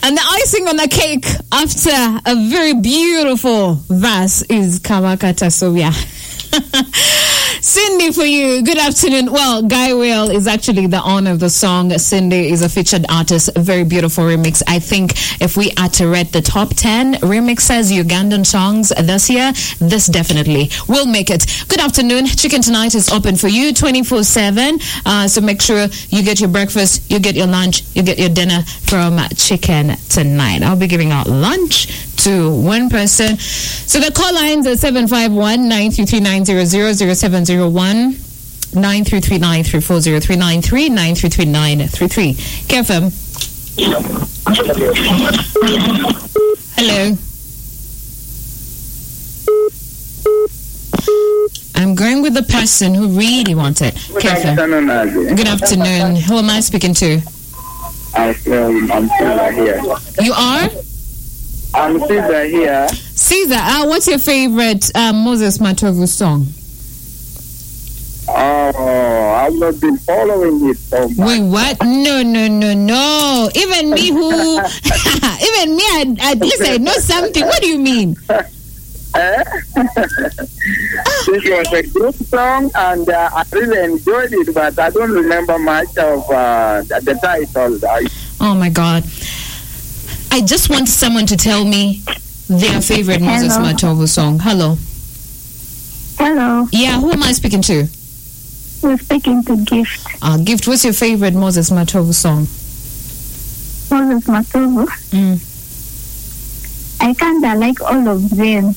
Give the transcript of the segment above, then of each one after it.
And the icing on the cake after a very beautiful verse is Kamakata Sobia. Cindy for you. Good afternoon. Well, Guy Whale is actually the owner of the song. Cindy is a featured artist. A very beautiful remix. I think if we are to rate the top 10 remixes, Ugandan songs this year, this definitely will make it. Good afternoon. Chicken Tonight is open for you 24/7. So make sure you get your breakfast, you get your lunch, you get your dinner from Chicken Tonight. I'll be giving out lunch to one person. So the call lines are 751-933-900-0701, 933-934-0393, 933-933. KFM. Hello. I'm going with the person who really wants it. KFM. Good afternoon. Who am I speaking to? I'm Caesar here. You are? I'm Caesar here. Caesar, what's your favorite Moses Matovu song? Oh, I've not been following it so much. Wait, what? No. Even me at least I know something. What do you mean? This was a group song and I really enjoyed it, but I don't remember much of the title. Oh my God. I just want someone to tell me their favorite Moses Matovu song. Hello. Hello. Yeah, who am I speaking to? We're speaking to Gift. Gift, what's your favorite Moses Matovu song? Moses Matovu? I kinda like all of them.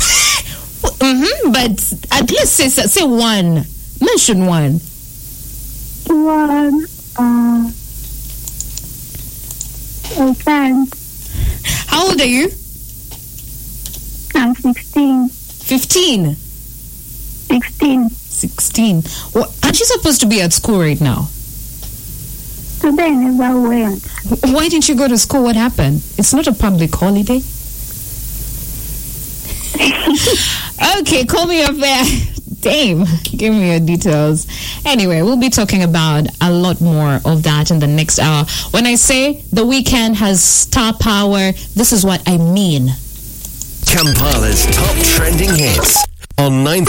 But at least say one. Mention one. I can't. How old are you? I'm 16. 15? 16. 16. Well, aren't you supposed to be at school right now? Today I never went. Why didn't you go to school? What happened? It's not a public holiday. Okay, call me up there. Damn, give me your details. Anyway, we'll be talking about a lot more of that in the next hour. When I say the weekend has star power, this is what I mean. Kampala's top trending hits on 9.